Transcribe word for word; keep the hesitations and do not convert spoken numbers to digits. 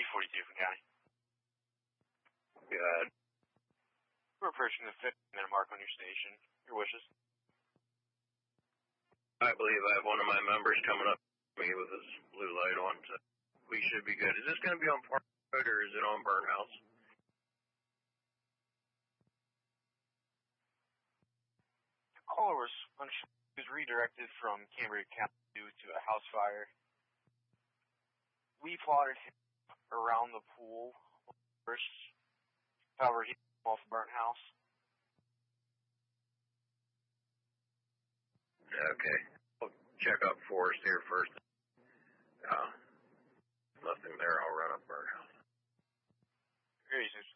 forty-two from County. Good. We're approaching the fifteen minute mark on your station. Your wishes? I believe I have one of my members coming up to me with his blue light on, so we should be good. Is this going to be on Park Road or is it on Burn House? The caller was unsure. He was redirected from Cambria County due to a house fire. We plotted him around the pool first. However, he came off Burnt House. Okay. I'll check up Forest here first. Uh, nothing there. I'll run up Burnt House. Here he is.